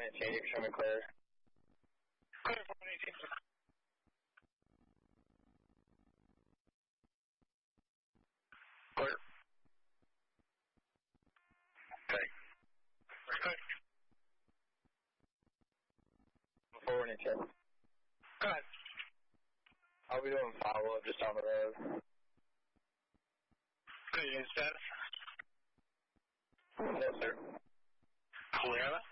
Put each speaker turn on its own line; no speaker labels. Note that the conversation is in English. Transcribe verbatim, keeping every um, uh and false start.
eighteen, you can show me clear.
Clear for one eighteen.
Clear. Okay.
Good.
Before one eighteen.
Go ahead.
I'll be doing follow-up just on the road.
Good, you in status?
Yes, sir.
Clear.